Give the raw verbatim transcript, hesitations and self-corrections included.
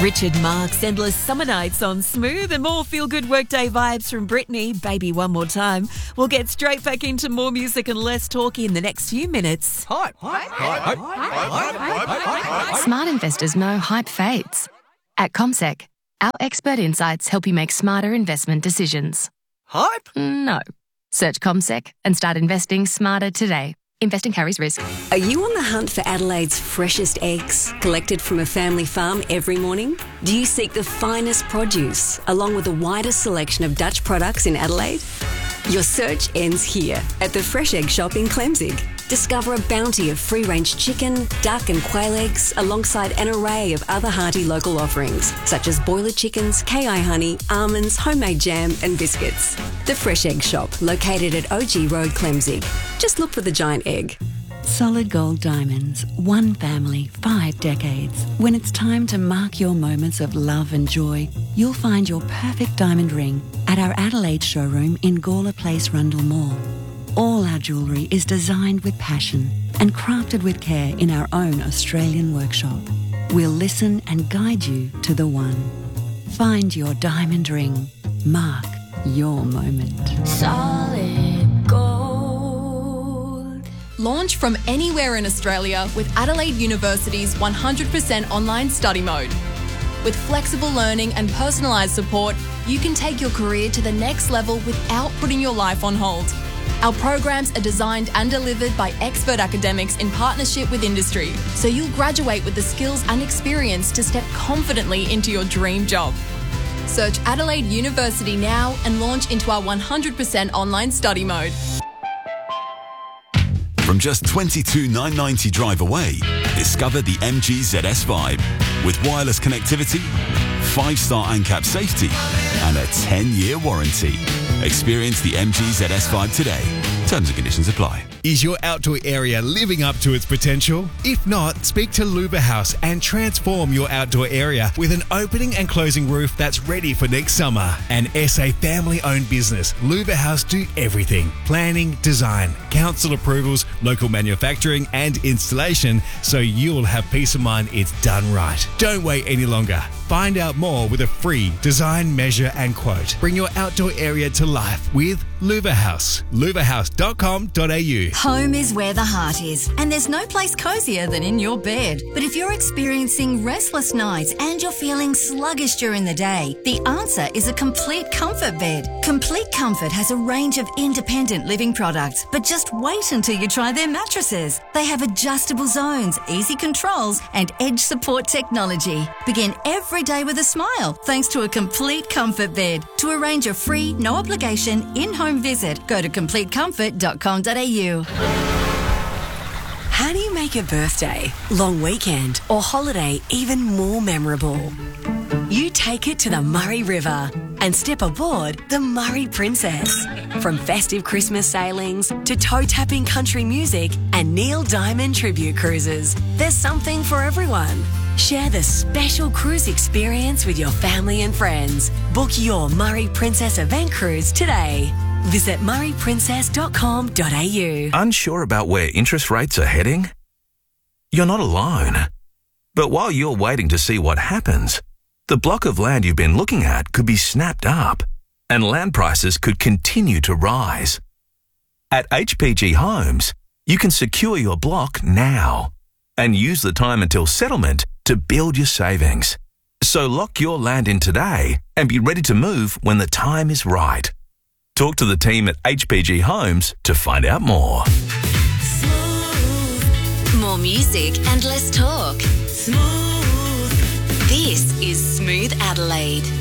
Richard Marks, Endless Summer Nights on Smooth, and more feel-good workday vibes from Britney, Baby One More Time. We'll get straight back into more music and less talk in the next few minutes. Hype. Hype. Hype. Hype. Hype. Hype. Hype. Smart investors know hype fades. At CommSec, our expert insights help you make smarter investment decisions. Hype? No. Search CommSec and start investing smarter today. Investing carries risk. Are you on the hunt for Adelaide's freshest eggs, collected from a family farm every morning? Do you seek the finest produce, along with the widest selection of Dutch products in Adelaide? Your search ends here, at the Fresh Egg Shop in Clemzig. Discover a bounty of free-range chicken, duck and quail eggs, alongside an array of other hearty local offerings, such as boiler chickens, K I honey, almonds, homemade jam and biscuits. The Fresh Egg Shop, located at O G Road, Clemzig. Just look for the giant egg. Solid Gold Diamonds, one family, five decades. When it's time to mark your moments of love and joy, you'll find your perfect diamond ring at our Adelaide showroom in Gawler Place, Rundle Mall. All our jewellery is designed with passion and crafted with care in our own Australian workshop. We'll listen and guide you to the one. Find your diamond ring. Mark your moment. Solid Gold. Launch from anywhere in Australia with Adelaide University's one hundred percent online study mode. With flexible learning and personalised support, you can take your career to the next level without putting your life on hold. Our programs are designed and delivered by expert academics in partnership with industry, so you'll graduate with the skills and experience to step confidently into your dream job. Search Adelaide University now and launch into our one hundred percent online study mode. From just twenty-two thousand nine hundred ninety drive away, discover the M G Z S Vibe. With wireless connectivity, five-star ANCAP safety, and a ten-year warranty. Experience the M G Z S Vibe today. Terms and conditions apply. Is your outdoor area living up to its potential? If not, speak to Luba House and transform your outdoor area with an opening and closing roof that's ready for next summer. An S A family-owned business, Luba House do everything. Planning, design, council approvals, local manufacturing and installation, so you'll have peace of mind it's done right. Don't wait any longer. Find out more with a free design, measure and quote. Bring your outdoor area to life with Luba House. luba house dot com dot a u. Home is where the heart is, and there's no place cozier than in your bed. But if you're experiencing restless nights and you're feeling sluggish during the day, the answer is a Complete Comfort bed. Complete Comfort has a range of independent living products, but just wait until you try their mattresses. They have adjustable zones, easy controls, and edge support technology. Begin every day with a smile thanks to a Complete Comfort bed. To arrange a free, no obligation, in-home visit, go to complete comfort dot com dot a u. How do you make a birthday, long weekend, or holiday even more memorable? You take it to the Murray River and step aboard the Murray Princess. From festive Christmas sailings to toe-tapping country music and Neil Diamond tribute cruises, there's something for everyone. Share the special cruise experience with your family and friends. Book your Murray Princess event cruise today. Visit murray princess dot com dot a u. Unsure about where interest rates are heading? You're not alone. But while you're waiting to see what happens, the block of land you've been looking at could be snapped up and land prices could continue to rise. At H P G Homes, you can secure your block now and use the time until settlement to build your savings. So lock your land in today and be ready to move when the time is right. Talk to the team at H P G Homes to find out more. Smooth. More music and less talk. Smooth. This is Smooth Adelaide.